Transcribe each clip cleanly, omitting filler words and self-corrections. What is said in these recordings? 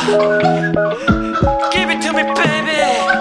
Give it to me, baby.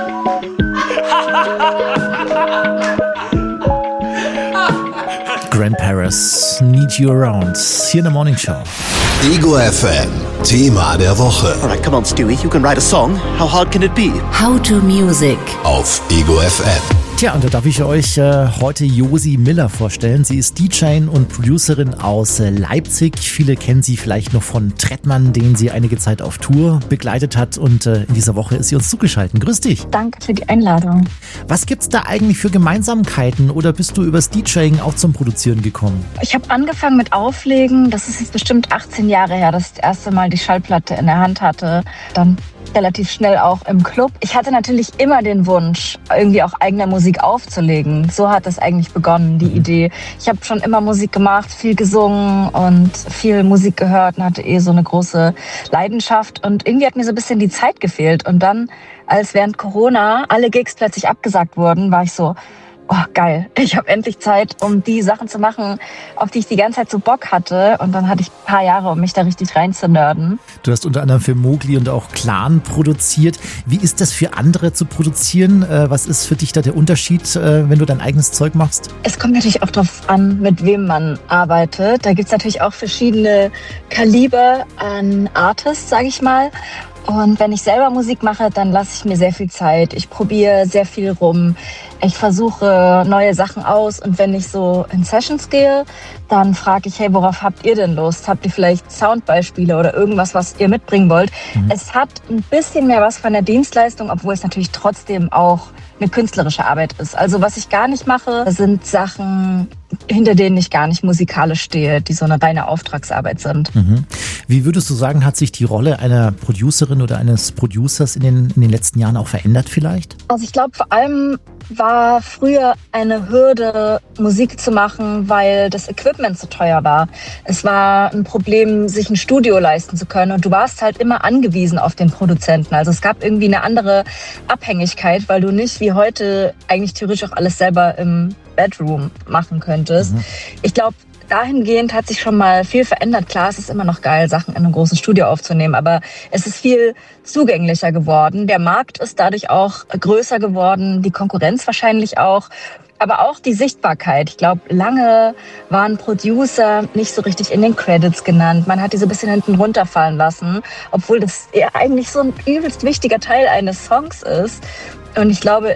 Grant Paris, Need You Around, hier in der Morning Show. Ego FM, Thema der Woche. Alright, come on, Stewie, you can write a song. How hard can it be? How to Music. Auf Ego FM. Tja, und da darf ich euch heute Josi Miller vorstellen. Sie ist DJ und Producerin aus Leipzig. Viele kennen sie vielleicht noch von Trettmann, den sie einige Zeit auf Tour begleitet hat. Und in dieser Woche ist sie uns zugeschaltet. Grüß dich. Danke für die Einladung. Was gibt's da eigentlich für Gemeinsamkeiten oder bist du übers DJing auch zum Produzieren gekommen? Ich habe angefangen mit Auflegen. Das ist jetzt bestimmt 18 Jahre her, dass ich das erste Mal die Schallplatte in der Hand hatte. Dann relativ schnell auch im Club. Ich hatte natürlich immer den Wunsch, irgendwie auch eigene Musik aufzulegen. So hat es eigentlich begonnen, die Idee. Ich habe schon immer Musik gemacht, viel gesungen und viel Musik gehört und hatte so eine große Leidenschaft. Und irgendwie hat mir so ein bisschen die Zeit gefehlt. Und dann, als während Corona alle Gigs plötzlich abgesagt wurden, war ich so, oh geil, ich habe endlich Zeit, um die Sachen zu machen, auf die ich die ganze Zeit so Bock hatte. Und dann hatte ich ein paar Jahre, um mich da richtig reinzunörden. Du hast unter anderem für Mowgli und auch Clan produziert. Wie ist das für andere zu produzieren? Was ist für dich da der Unterschied, wenn du dein eigenes Zeug machst? Es kommt natürlich auch darauf an, mit wem man arbeitet. Da gibt's natürlich auch verschiedene Kaliber an Artists, sage ich mal. Und wenn ich selber Musik mache, dann lasse ich mir sehr viel Zeit. Ich probiere sehr viel rum. Ich versuche neue Sachen aus. Und wenn ich so in Sessions gehe, dann frage ich, hey, worauf habt ihr denn Lust? Habt ihr vielleicht Soundbeispiele oder irgendwas, was ihr mitbringen wollt? Es hat ein bisschen mehr was von der Dienstleistung, obwohl es natürlich trotzdem auch eine künstlerische Arbeit ist. Also was ich gar nicht mache, sind Sachen, hinter denen ich gar nicht musikalisch stehe, die so eine reine Auftragsarbeit sind. Wie würdest du sagen, hat sich die Rolle einer Producerin oder eines Producers in den letzten Jahren auch verändert vielleicht? Also ich glaube, vor allem war früher eine Hürde, Musik zu machen, weil das Equipment zu teuer war. Es war ein Problem, sich ein Studio leisten zu können und du warst halt immer angewiesen auf den Produzenten. Also es gab irgendwie eine andere Abhängigkeit, weil du nicht wie heute eigentlich theoretisch auch alles selber im Bedroom machen könntest. Ich glaube, dahingehend hat sich schon mal viel verändert. Klar, es ist immer noch geil, Sachen in einem großen Studio aufzunehmen, aber es ist viel zugänglicher geworden. Der Markt ist dadurch auch größer geworden, die Konkurrenz wahrscheinlich auch, aber auch die Sichtbarkeit. Ich glaube, lange waren Producer nicht so richtig in den Credits genannt. Man hat die so ein bisschen hinten runterfallen lassen, obwohl das ja eigentlich so ein übelst wichtiger Teil eines Songs ist. Und ich glaube,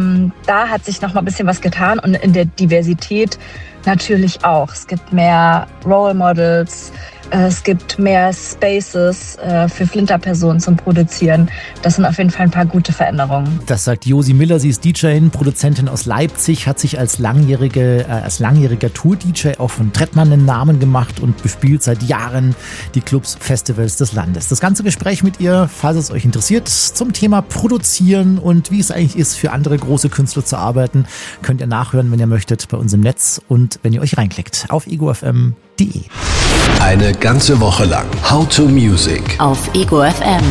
da hat sich noch mal ein bisschen was getan und in der Diversität natürlich auch. Es gibt mehr Role Models, es gibt mehr Spaces für Flinterpersonen zum Produzieren. Das sind auf jeden Fall ein paar gute Veränderungen. Das sagt Josi Miller. Sie ist DJin, Produzentin aus Leipzig, hat sich als langjähriger Tour-DJ auch von Trettmann einen Namen gemacht und bespielt seit Jahren die Clubs, Festivals des Landes. Das ganze Gespräch mit ihr, falls es euch interessiert, zum Thema Produzieren und wie es eigentlich ist, für andere große Künstler zu arbeiten, könnt ihr nachhören, wenn ihr möchtet, bei uns im Netz und wenn ihr euch reinklickt auf egofm.de. Eine ganze Woche lang How to Music Auf Ego FM.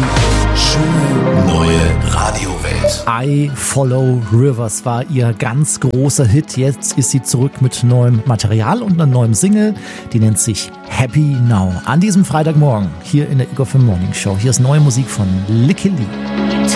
Neue Radiowelt. I Follow Rivers war ihr ganz großer Hit. Jetzt ist sie zurück mit neuem Material und einer neuen Single. Die nennt sich Happy Now. An diesem Freitagmorgen hier in der Ego FM Morning Show. Hier ist neue Musik von Licky Lee.